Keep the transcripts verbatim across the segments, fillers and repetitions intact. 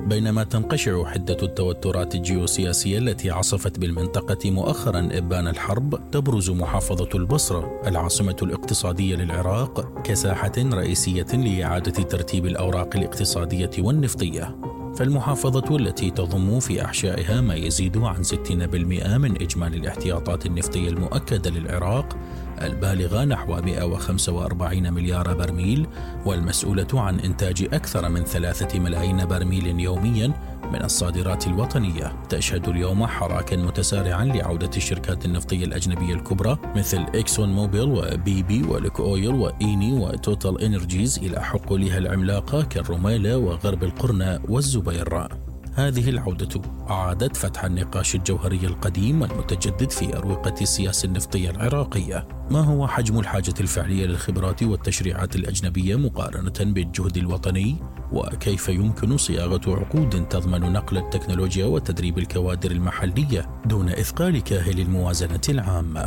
بينما تنقشع حدة التوترات الجيوسياسية التي عصفت بالمنطقة مؤخرا إبان الحرب، تبرز محافظة البصرة العاصمة الاقتصادية للعراق كساحة رئيسية لإعادة ترتيب الأوراق الاقتصادية والنفطية. فالمحافظة التي تضم في أحشائها ما يزيد عن ستين بالمئة من إجمالي الاحتياطات النفطية المؤكدة للعراق البالغة نحو مئة وخمسة وأربعين مليار برميل، والمسؤولة عن إنتاج أكثر من ثلاثة ملايين برميل يوميا من الصادرات الوطنية، تشهد اليوم حراكا متسارعا لعودة الشركات النفطية الأجنبية الكبرى مثل إكسون موبيل وبي بي ولوك أويل وإيني وتوتال إنرجيز إلى حقولها العملاقة كالرميلة وغرب القرنة والزبير. هذه العودة أعادت فتح النقاش الجوهري القديم المتجدد في أروقة السياسة النفطية العراقية. ما هو حجم الحاجة الفعلية للخبرات والتشريعات الأجنبية مقارنة بالجهد الوطني؟ وكيف يمكن صياغة عقود تضمن نقل التكنولوجيا وتدريب الكوادر المحلية دون إثقال كاهل الموازنة العامة؟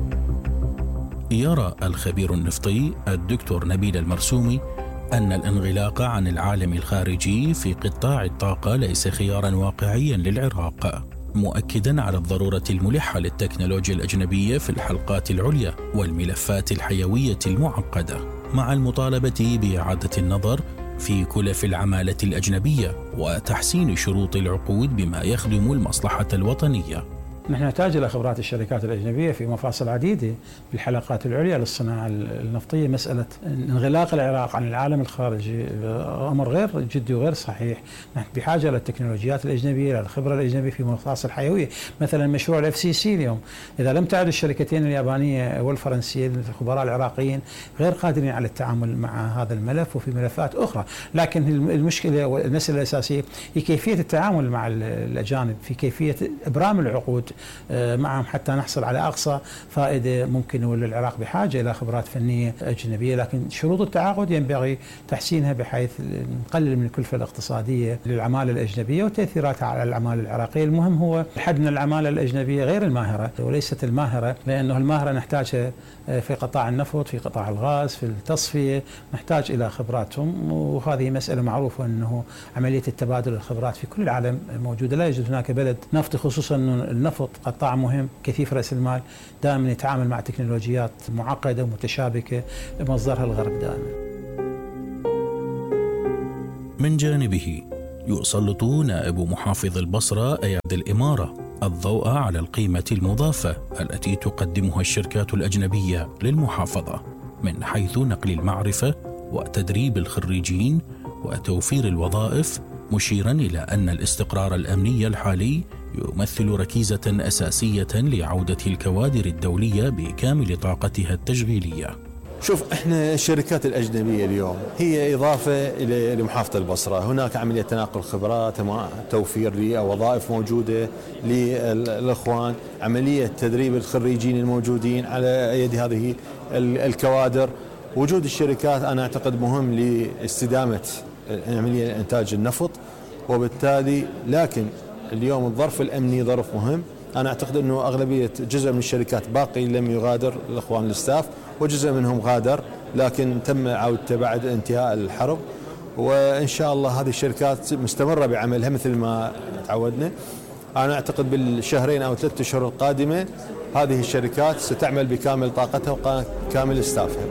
يرى الخبير النفطي الدكتور نبيل المرسومي أن الانغلاق عن العالم الخارجي في قطاع الطاقة ليس خيارا واقعيا للعراق، مؤكدا على الضرورة الملحة للتكنولوجيا الأجنبية في الحلقات العليا والملفات الحيوية المعقدة، مع المطالبة بإعادة النظر في كلف العمالة الأجنبية وتحسين شروط العقود بما يخدم المصلحة الوطنية. نحن نحتاج إلى خبرات الشركات الأجنبية في مفاصل عديدة بالحلقات العليا للصناعة النفطية. مسألة انغلاق العراق عن العالم الخارجي أمر غير جدي وغير صحيح. نحن بحاجة للتكنولوجيات الأجنبية، للخبرة الأجنبية في مفاصل حيوية. مثلا مشروع الاف سي سي اليوم إذا لم تعد الشركتين اليابانية والفرنسية الخبراء العراقيين غير قادرين على التعامل مع هذا الملف وفي ملفات أخرى. لكن المشكلة والمسألة الأساسية هي كيفية التعامل مع الأجانب، في كيفية إبرام العقود معهم حتى نحصل على أقصى فائدة ممكن. والعراق بحاجة إلى خبرات فنية أجنبية، لكن شروط التعاقد ينبغي تحسينها بحيث نقلل من الكلفة الاقتصادية للعمالة الأجنبية وتأثيراتها على العمالة العراقية. المهم هو حد من العمالة الأجنبية غير الماهرة وليست الماهرة، لأنه الماهرة نحتاجها في قطاع النفط، في قطاع الغاز، في التصفية، نحتاج إلى خبراتهم. وهذه مسألة معروفة أنه عملية التبادل الخبرات في كل العالم موجودة. لا يوجد هناك بلد نفطي، خصوصا أنه النفط قطاع مهم كثيف رأس المال، دائما يتعامل مع تكنولوجيات معقدة ومتشابكة مصدرها الغرب دائما. من جانبه يسلط نائب محافظ البصرة أياد الإمارة الضوء على القيمة المضافة التي تقدمها الشركات الأجنبية للمحافظة من حيث نقل المعرفة وتدريب الخريجين وتوفير الوظائف، مشيرا إلى أن الاستقرار الأمني الحالي يمثل ركيزة أساسية لعودة الكوادر الدولية بكامل طاقتها التشغيلية. شوف، احنا الشركات الأجنبية اليوم هي إضافة لمحافظة البصرة. هناك عملية تناقل خبرات، توفير وظائف موجودة للإخوان، عملية تدريب الخريجين الموجودين على يد هذه الكوادر. وجود الشركات أنا أعتقد مهم لاستدامة عملية إنتاج النفط، وبالتالي لكن اليوم الظرف الأمني ظرف مهم. أنا أعتقد أنه أغلبية جزء من الشركات باقي لم يغادر الإخوان الستاف، وجزء منهم غادر لكن تم عودته بعد انتهاء الحرب. وإن شاء الله هذه الشركات مستمرة بعملها مثل ما تعودنا. أنا أعتقد بالشهرين أو ثلاثة أشهر القادمة هذه الشركات ستعمل بكامل طاقتها وكامل ستافها.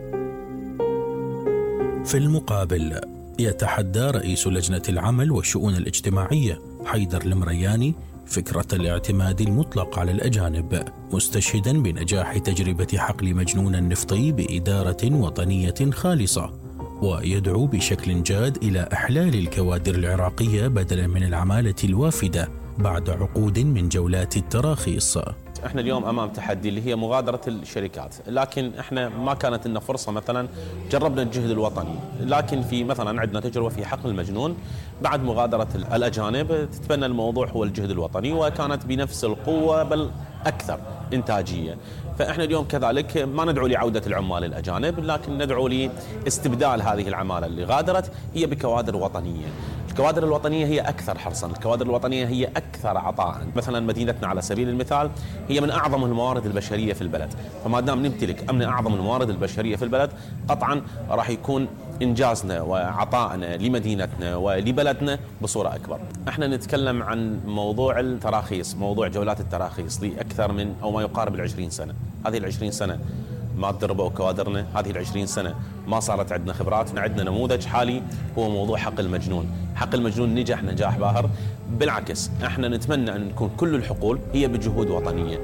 في المقابل يتحدى رئيس لجنة العمل والشؤون الاجتماعية حيدر المرياني فكرة الاعتماد المطلق على الأجانب، مستشهدا بنجاح تجربة حقل مجنون النفطي بإدارة وطنية خالصة، ويدعو بشكل جاد إلى إحلال الكوادر العراقية بدلا من العمالة الوافدة بعد عقود من جولات التراخيص. احنا اليوم امام تحدي اللي هي مغادره الشركات، لكن احنا ما كانت لنا فرصه. مثلا جربنا الجهد الوطني، لكن في مثلا عندنا تجربه في حقل المجنون بعد مغادره الاجانب تتبنى الموضوع هو الجهد الوطني، وكانت بنفس القوه بل اكثر انتاجيه. فاحنا اليوم كذلك ما ندعو لعوده العمال الاجانب، لكن ندعو لاستبدال هذه العماله اللي غادرت هي بكوادر وطنيه. الكوادر الوطنية هي أكثر حرصا، الكوادر الوطنية هي أكثر عطاء. مثلا مدينتنا على سبيل المثال هي من أعظم الموارد البشرية في البلد، فما دام نمتلك من أعظم الموارد البشرية في البلد قطعا راح يكون إنجازنا وعطائنا لمدينتنا ولبلدنا بصورة أكبر. احنا نتكلم عن موضوع التراخيص، موضوع جولات التراخيص لأكثر من أو ما يقارب العشرين سنة. هذه العشرين سنة ما تدربوا كوادرنا، هذه العشرين سنة ما صارت عندنا خبرات. عندنا نموذج حالي هو موضوع حق المجنون. حق المجنون نجح نجاح باهر. بالعكس احنا نتمنى أن تكون كل الحقول هي بجهود وطنية.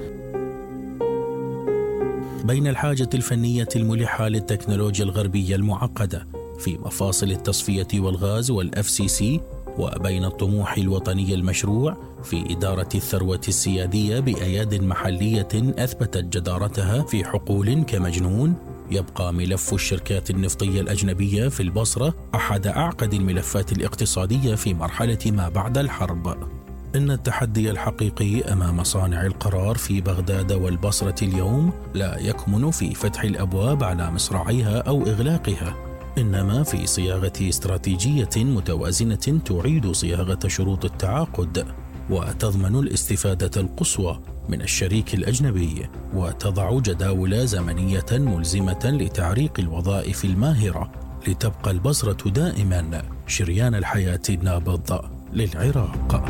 بين الحاجة الفنية الملحة للتكنولوجيا الغربية المعقدة في مفاصل التصفية والغاز والإف سي سي، وبين الطموح الوطني المشروع في إدارة الثروة السيادية بأياد محلية أثبتت جدارتها في حقول كمجنون، يبقى ملف الشركات النفطية الأجنبية في البصرة أحد أعقد الملفات الاقتصادية في مرحلة ما بعد الحرب. إن التحدي الحقيقي أمام صانع القرار في بغداد والبصرة اليوم لا يكمن في فتح الأبواب على مصراعيها أو إغلاقها، إنما في صياغة استراتيجية متوازنة تعيد صياغة شروط التعاقد وتضمن الاستفادة القصوى من الشريك الأجنبي، وتضع جداول زمنية ملزمة لتعريق الوظائف الماهرة لتبقى البصرة دائما شريان الحياة النابض للعراق.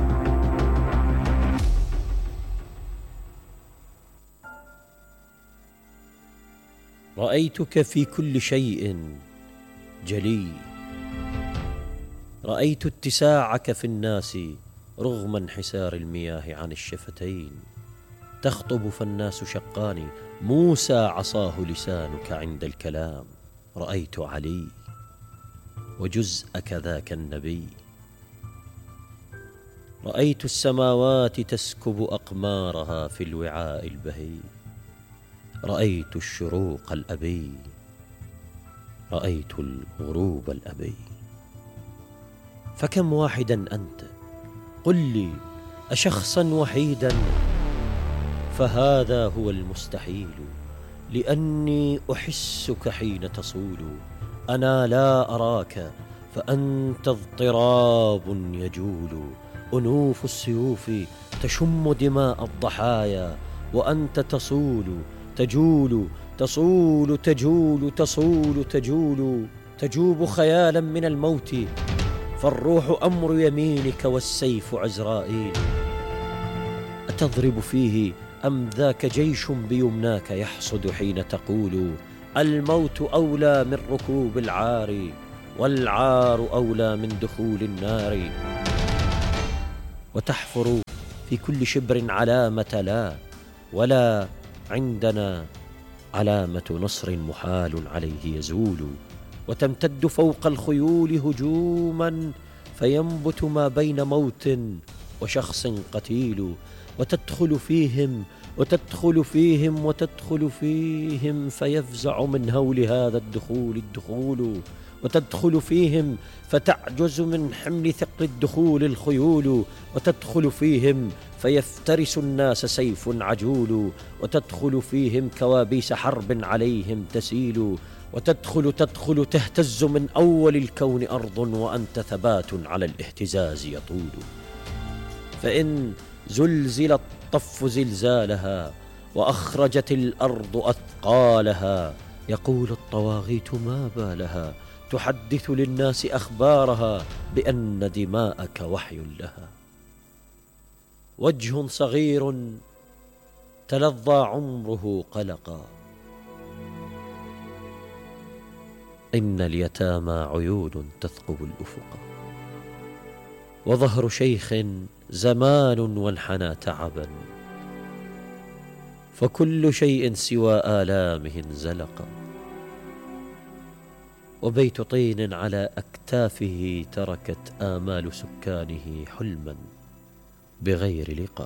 رأيتك في كل شيء جلي، رأيت اتساعك في الناس رغم انحسار المياه عن الشفتين. تخطب فالناس شقان، موسى عصاه لسانك عند الكلام. رأيت علي وجزءك ذاك النبي. رأيت السماوات تسكب أقمارها في الوعاء البهي. رأيت الشروق الأبي، رأيت الغروب الأبي. فكم واحدا أنت؟ قل لي أشخصا وحيدا؟ فهذا هو المستحيل، لأني أحسك حين تصول. أنا لا أراك فأنت اضطراب يجول. أنوف السيوف تشم دماء الضحايا، وأنت تصول تجول تصول تجول تصول تجول. تجوب خيالا من الموت، فالروح أمر يمينك والسيف عزرائيل. أتضرب فيه أم ذاك جيش بيمناك يحصد حين تقول الموت أولى من ركوب العار، والعار أولى من دخول النار. وتحفر في كل شبر علامة لا، ولا عندنا علامة نصر محال عليه يزول. وتمتد فوق الخيول هجوما، فينبت ما بين موت وشخص قتيل. وتدخل فيهم وتدخل فيهم وتدخل فيهم، فيفزع من هول هذا الدخول الدخول. وتدخل فيهم فتعجز من حمل ثقل الدخول الخيول. وتدخل فيهم فيفترس الناس سيف عجول. وتدخل فيهم كوابيس حرب عليهم تسيل. وتدخل تدخل تهتز من أول الكون أرض، وأنت ثبات على الاهتزاز يطول. فإن زلزل الطف زلزالها، وأخرجت الأرض أثقالها، يقول الطواغيت ما بالها، تحدث للناس أخبارها بأن دماءك وحي لها. وجه صغير تلظى عمره قلقا، إن اليتامى عيون تثقب الأفق. وظهر شيخ زمان وانحنى تعبا، فكل شيء سوى آلامه انزلق. وبيت طين على أكتافه تركت آمال سكانه حلما بغير لقاء.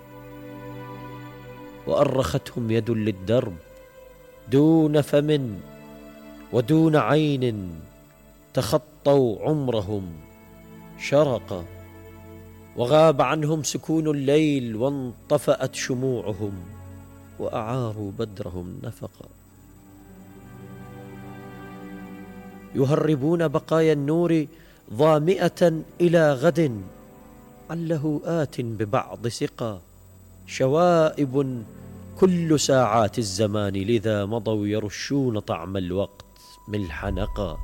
وأرختهم يد للدرب دون فم ودون عين، تخطوا عمرهم شرقا. وغاب عنهم سكون الليل وانطفأت شموعهم، وأعاروا بدرهم نفقا. يهربون بقايا النور ظامئة إلى غد عله آت ببعض سقا. شوائب كل ساعات الزمان لذا مضوا يرشون طعم الوقت ملح نقا.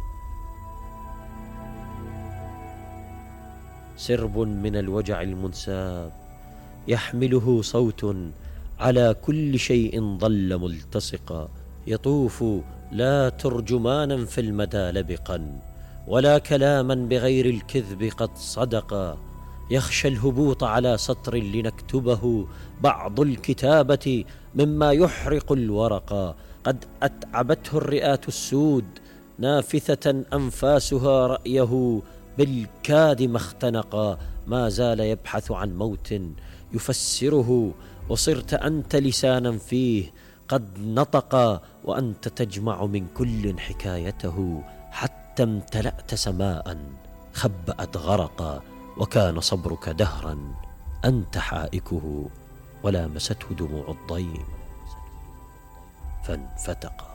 سرب من الوجع المنساب يحمله صوت على كل شيء ظل ملتصقا. يطوف لا ترجمانا في المدى لبقا ولا كلاما بغير الكذب قد صدقا. يخشى الهبوط على سطر لنكتبه بعض الكتابة مما يحرق الورقا. قد أتعبته الرئات السود نافثة أنفاسها رأيه بالكاد ما اختنقا. ما زال يبحث عن موت يفسره وصرت أنت لسانا فيه قد نطقا. وأنت تجمع من كل حكايته حتى امتلأت سماء خبأت غرقا. وكان صبرك دهرا أنت حائكه ولامسته دموع الضيم فانفتقا.